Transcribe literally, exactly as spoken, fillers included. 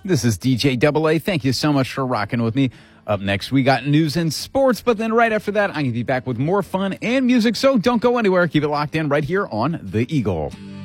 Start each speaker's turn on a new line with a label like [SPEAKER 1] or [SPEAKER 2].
[SPEAKER 1] This is D J Double A. Thank you so much for rocking with me. Up next, we got news and sports, but then right after that, I'm going to be back with more fun and music, so don't go anywhere. Keep it locked in right here on The Eagle.